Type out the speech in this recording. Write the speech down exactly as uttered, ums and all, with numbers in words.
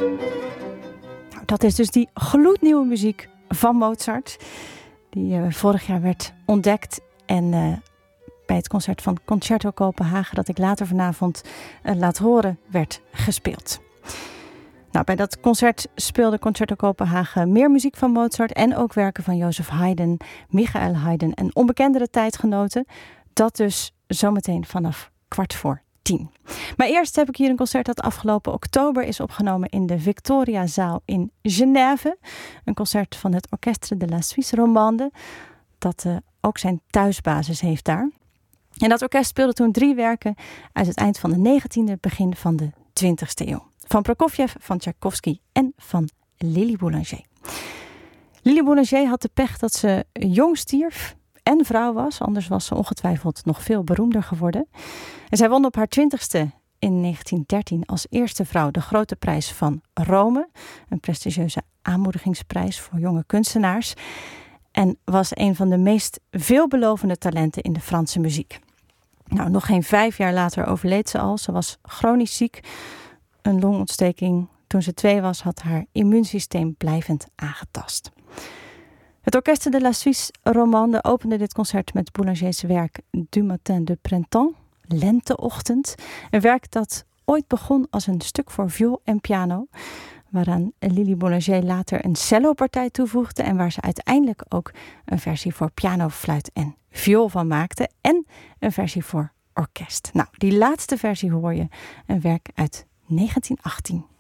Nou, dat is dus die gloednieuwe muziek van Mozart, die uh, vorig jaar werd ontdekt en uh, bij het concert van Concerto Kopenhagen, dat ik later vanavond uh, laat horen, werd gespeeld. Nou, bij dat concert speelde Concerto Kopenhagen meer muziek van Mozart en ook werken van Joseph Haydn, Michael Haydn en onbekendere tijdgenoten. Dat dus zometeen vanaf kwart voor tien. Maar eerst heb ik hier een concert dat afgelopen oktober is opgenomen in de Victoriazaal in Genève. Een concert van het Orchestre de la Suisse Romande, dat uh, ook zijn thuisbasis heeft daar. En dat orkest speelde toen drie werken uit het eind van de negentiende, begin van de twintigste eeuw. Van Prokofjev, van Tchaikovsky en van Lili Boulanger. Lili Boulanger had de pech dat ze jong stierf en vrouw was. Anders was ze ongetwijfeld nog veel beroemder geworden. En zij won op haar twintigste in negentien dertien als eerste vrouw de Grote Prijs van Rome. Een prestigieuze aanmoedigingsprijs voor jonge kunstenaars. En was een van de meest veelbelovende talenten in de Franse muziek. Nou, nog geen vijf jaar later overleed ze al. Ze was chronisch ziek. Een longontsteking. Toen ze twee was, had haar immuunsysteem blijvend aangetast. Het Orchestre de la Suisse Romande opende dit concert met Boulangers werk Du Matin de Printemps, Lenteochtend. Een werk dat ooit begon als een stuk voor viool en piano, waaraan Lili Boulanger later een cellopartij toevoegde en waar ze uiteindelijk ook een versie voor piano, fluit en viool van maakte en een versie voor orkest. Nou, die laatste versie hoor je, een werk uit negentien achttien.